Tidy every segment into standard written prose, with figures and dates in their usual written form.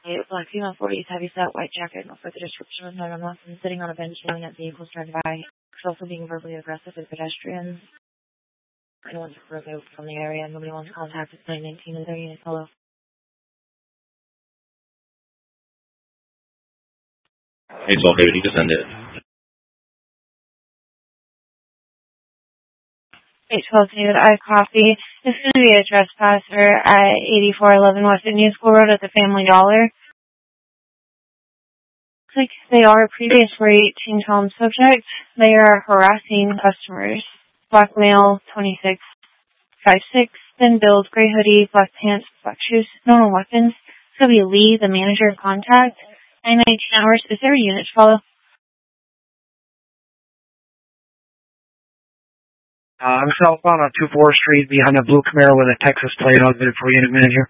A black female 40s, heavy set, white jacket, no further description was known unless sitting on a bench yelling at vehicles driving by. She's also being verbally aggressive with pedestrians. Anyone's removed from the area. Nobody wants contact with 919 in their unit. Hello. 812 David, you can send it. 812 David, I copy. This is going to be a trespasser at 8411 West Indian School Road at the Family Dollar. Looks like they are previously teen home subject. They are harassing customers. Black male, 26, 5'6", thin build, gray hoodie, black pants, black shoes, no weapons. It's going to be Lee, the manager of contact. 919 hours. Is there a unit to follow? I'm southbound on 24th Street behind a blue Camaro with a Texas plate. I'll get it for unit manager.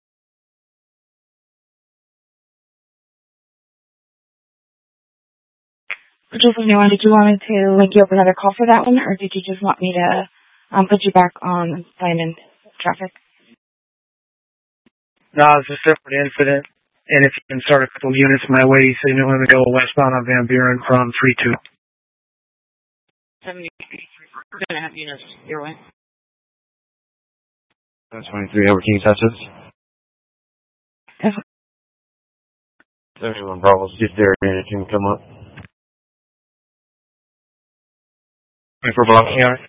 Just anyone, did you want me to link you up another call for that one, or did you just want me to put you back on Simon traffic? No, it's a separate incident. And if you can start a couple units my way, so you know when we go westbound on Van Buren from 3-2. 73. We're going to have units your way. 23 over King Texas. 71 Bravo's just there, and it can come up. For blocking out.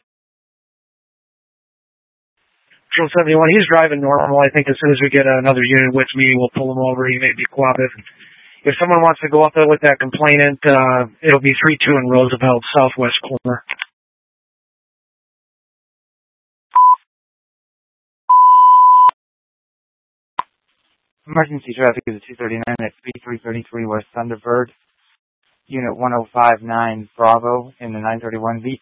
Control 71, he's driving normal. I think as soon as we get another unit with me, we'll pull him over. He may be cooperative. If someone wants to go up there with that complainant, it'll be 3-2 in Roosevelt, southwest corner. Emergency traffic is 239 at 3333 West Thunderbird, Unit 1059 Bravo in the 931 beat.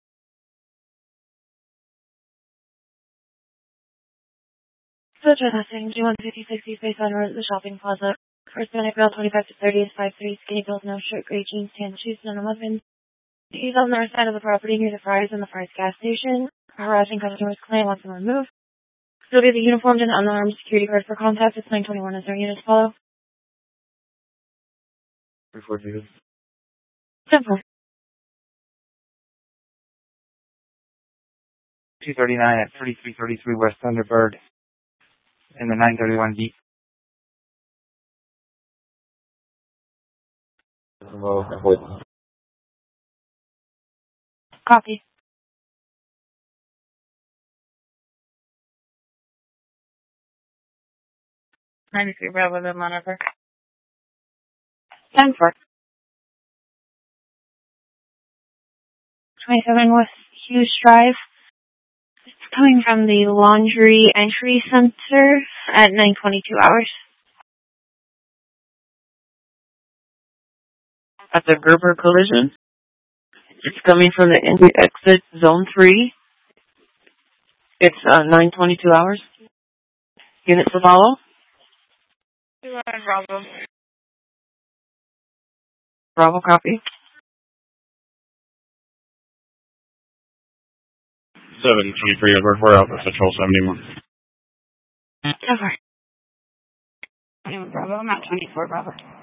So trespassing, G15060 space on road at the shopping plaza. First minute girl 25 to 30 is 5'3", skinny build, no shirt, gray jeans, tan shoes, no weapons. He's on the north side of the property near the Fry's and the Fry's gas station. Harassing customers, client wants them removed. Still be the uniformed and unarmed security guard for contact. It's 921. Is there a unit to follow? 342. Simple. 239 at 3333 West Thunderbird in the 931 beat. Copy. '93 Bravo, the monitor. 10-4. 27 West Hughes Drive. It's coming from the laundry entry center at 9:22 hours. At the Gerber collision. It's coming from the entry exit zone 3. It's 9:22 hours. Units to follow? 2 Bravo. Bravo, copy. 723 Edward, we're out for Central 71. Over. Bravo, I'm at 24 Bravo.